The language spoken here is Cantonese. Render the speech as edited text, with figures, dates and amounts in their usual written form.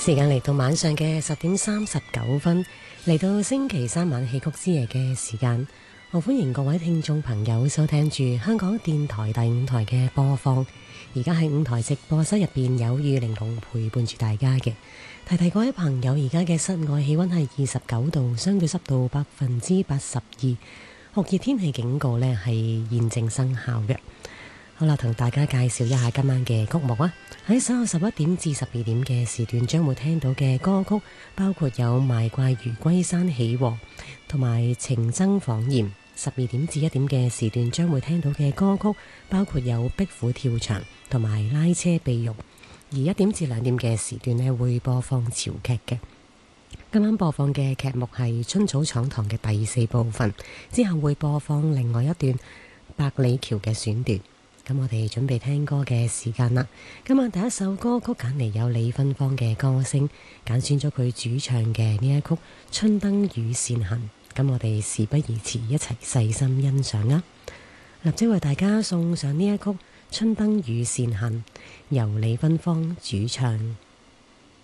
時間嚟到晚上嘅10:39，嚟到星期三晚戲曲之夜嘅時間，我歡迎各位聽眾朋友收聽住香港電台第5台嘅播放。而家喺5台直播室入邊有雨玲瓏陪伴住大家嘅。提提各位朋友，而家嘅室外氣溫係29度，相對濕度82%，酷熱天氣警告呢係現正生效嘅。好啦，同大家介紹一下今晚嘅曲目啊！喺稍後11點至12點嘅時段，將會聽到嘅歌曲包括有《賣怪魚歸山喜和》同埋《情僧訪言》。12點至1點嘅時段，將會聽到嘅歌曲包括有《壁虎跳牆》同埋《拉車庇玉》。而1點至2點嘅時段呢，會播放潮劇嘅。今晚播放嘅劇目係《春草闖堂》嘅第4部分，之後會播放另外一段《百里橋》嘅選段。咁我哋準備聽歌嘅時間啦。今晚第一首歌曲揀嚟有李芬芳嘅歌聲，揀選咗佢主唱嘅呢一曲《春燈與善行》。咁我哋事不宜遲，一齊細心欣賞啊！立即為大家送上呢一曲《春燈與善行》，由李芬芳主唱。